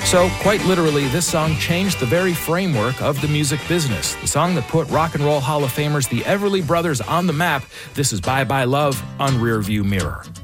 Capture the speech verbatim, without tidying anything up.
So, quite literally, this song changed the very framework of the music business. The song that put Rock and Roll Hall of Famers the Everly Brothers on the map. This is Bye Bye Love on Rearview Mirror.